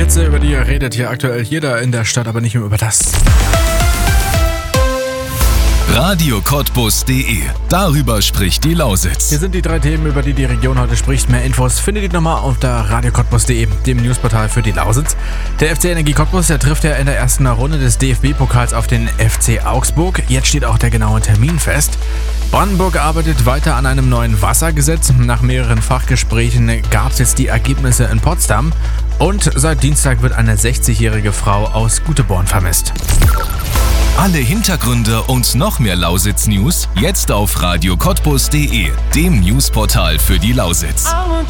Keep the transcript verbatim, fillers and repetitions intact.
Sätze, über die redet hier aktuell jeder in der Stadt, aber nicht nur über das. Radio Cottbus punkt de. Darüber spricht die Lausitz. Hier sind die drei Themen, über die die Region heute spricht. Mehr Infos findet ihr nochmal unter Radio Cottbus punkt de, dem Newsportal für die Lausitz. Der F C Energie Cottbus, der trifft ja in der ersten Runde des D F B-Pokals auf den F C Augsburg. Jetzt steht auch der genaue Termin fest. Brandenburg arbeitet weiter an einem neuen Wassergesetz. Nach mehreren Fachgesprächen gab es jetzt die Ergebnisse in Potsdam. Und seit Dienstag wird eine sechzigjährige Frau aus Guteborn vermisst. Alle Hintergründe und noch mehr Lausitz-News jetzt auf Radio Cottbus punkt de, dem Newsportal für die Lausitz.